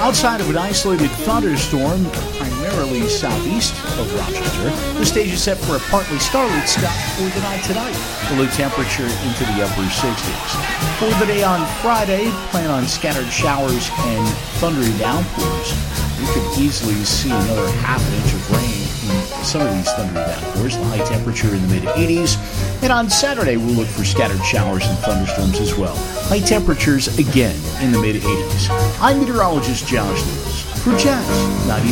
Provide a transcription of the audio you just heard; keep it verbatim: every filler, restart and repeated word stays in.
Outside of an isolated thunderstorm, primarily southeast of Rochester, the stage is set for a partly starlit sky for the night tonight. The low temperature into the upper sixties. For the day on Friday, plan on scattered showers and thundery downpours. You could easily see another half an inch of rain in some of these thundery downpours. The high temperature in the mid-eighties. And on Saturday, we'll look for scattered showers and thunderstorms as well. High temperatures again in the mid-eighties. I'm meteorologist Josh Lewis for Jazz ninety.